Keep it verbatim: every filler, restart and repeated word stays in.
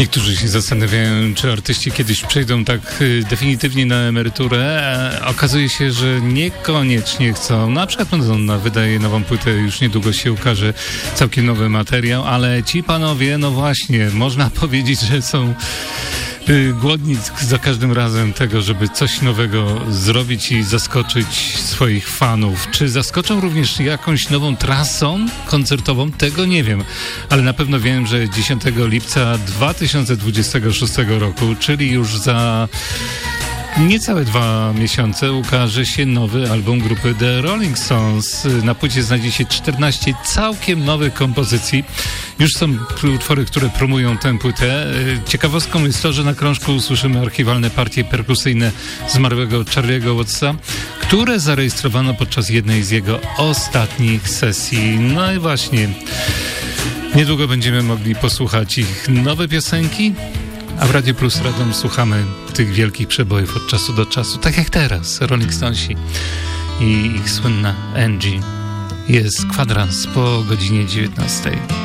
Niektórzy się zastanawiają, czy artyści kiedyś przejdą tak definitywnie na emeryturę. Okazuje się, że niekoniecznie chcą. Na przykład Madonna wydaje nową płytę, już niedługo się ukaże całkiem nowy materiał, ale ci panowie, no właśnie, można powiedzieć, że są głodni za każdym razem tego, żeby coś nowego zrobić i zaskoczyć swoich fanów. Czy zaskoczą również jakąś nową trasą koncertową? Tego nie wiem, ale na pewno wiem, że dziesiątego lipca dwa tysiące dwudziestego szóstego roku, czyli już za niecałe dwa miesiące, ukaże się nowy album grupy The Rolling Stones. Na płycie znajdzie się czternaście całkiem nowych kompozycji. Już są utwory, które promują tę płytę. Ciekawostką jest to, że na krążku usłyszymy archiwalne partie perkusyjne zmarłego Charlie'ego Wattsa, które zarejestrowano podczas jednej z jego ostatnich sesji. No i właśnie, niedługo będziemy mogli posłuchać ich nowe piosenki, a w Radio Plus Radom słuchamy tych wielkich przebojów od czasu do czasu, tak jak teraz, Rolling Stonesi i ich słynna Angie. Jest kwadrans po godzinie dziewiętnastej.